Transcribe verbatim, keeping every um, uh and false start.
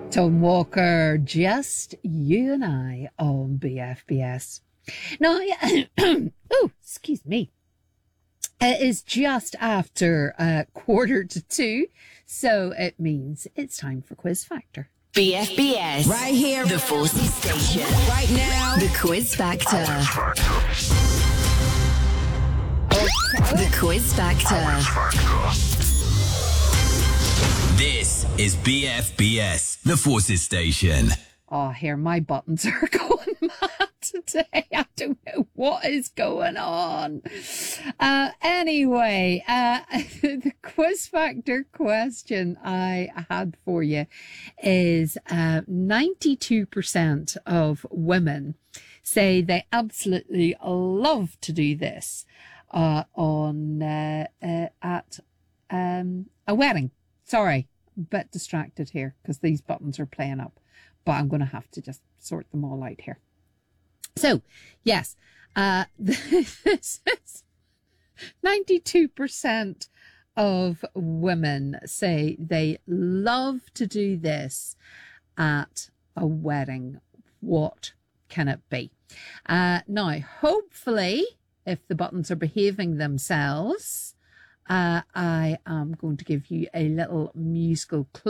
Tom Walker, just you and I on B F B S. Now, oh, excuse me. It is just after uh, quarter to two, so it means it's time for Quiz Factor. B F B S. Right here. The Forces Station. Right now. The Quiz Factor. The Quiz Factor. This is B F B S, the Forces Station. Oh, here, my buttons are going mad today. I don't know what is going on. Uh, anyway, uh, the Quiz Factor question I had for you is uh, ninety-two percent of women say they absolutely love to do this uh, on uh, uh, at um, a wedding. Sorry, a bit distracted here because these buttons are playing up. But I'm going to have to just sort them all out here. So, yes, uh, this is ninety-two percent of women say they love to do this at a wedding. What can it be? Uh, now, hopefully, if the buttons are behaving themselves, uh, I am going to give you a little musical clue.